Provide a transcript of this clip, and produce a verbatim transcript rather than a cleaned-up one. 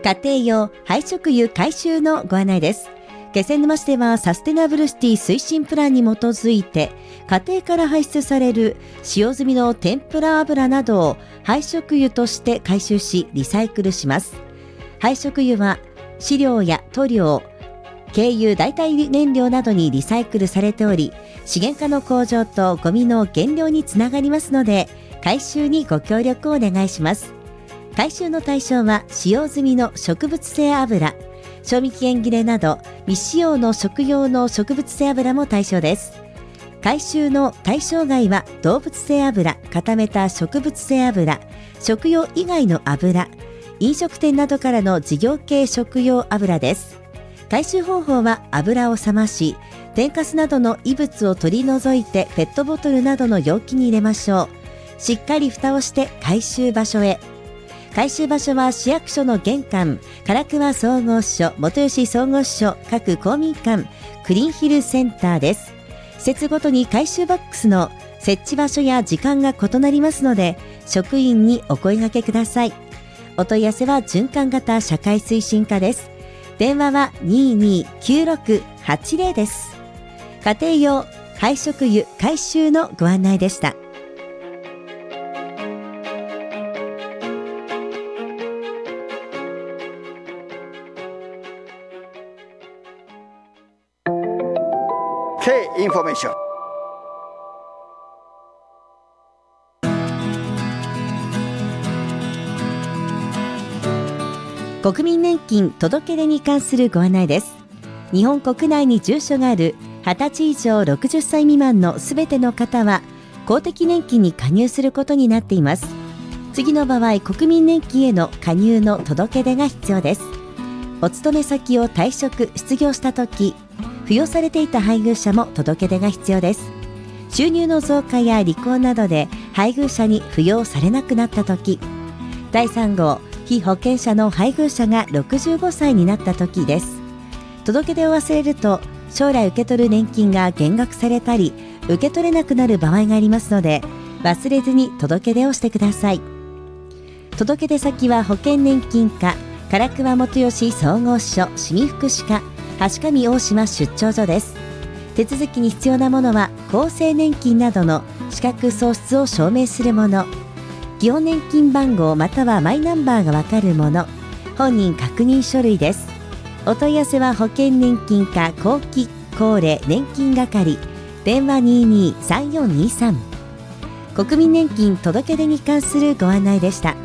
家庭用廃食油回収のご案内です。気仙沼市ではサステナブルシティ推進プランに基づいて、家庭から排出される使用済みの天ぷら油などを廃食油として回収しリサイクルします。廃食油は飼料や塗料、軽油代替燃料などにリサイクルされており、資源化の向上とゴミの減量につながりますので、回収にご協力をお願いします。回収の対象は使用済みの植物性油、賞味期限切れなど未使用の食用の植物性油も対象です。回収の対象外は動物性油、固めた植物性油、食用以外の油、飲食店などからの事業系食用油です。回収方法は油を冷まし、天かすなどの異物を取り除いてペットボトルなどの容器に入れましょう。しっかり蓋をして回収場所へ。回収場所は市役所の玄関、唐桑総合支所、元吉総合支所、各公民館、クリーンヒルセンターです。施設ごとに回収ボックスの設置場所や時間が異なりますので、職員にお声掛けください。お問い合わせは循環型社会推進課です。電話は にーにーきゅうろくはちゼロ です。家庭用廃食油回収のご案内でした。 K インフォメーション。 国民年金届け出に関するご案内です。日本国内に住所があるはたち以上ろくじゅっさい未満のすべての方は公的年金に加入することになっています。次の場合、国民年金への加入の届け出が必要です。お勤め先を退職・失業したとき、扶養されていた配偶者も届け出が必要です。収入の増加や離婚などで配偶者に扶養されなくなったとき、だいさん号被保険者の配偶者がろくじゅうごさいになったときです。届け出を忘れると将来受け取る年金が減額されたり受け取れなくなる場合がありますので、忘れずに届け出をしてください。届け出先は保険年金課唐桑元吉総合支所市民福祉課橋上大島出張所です。手続きに必要なものは厚生年金などの資格喪失を証明するもの、基本年金番号またはマイナンバーがわかるもの、本人確認書類です。お問い合わせは保険年金課後期高齢年金係、電話 にーにーさんよんにーさん。 国民年金届け出に関するご案内でした。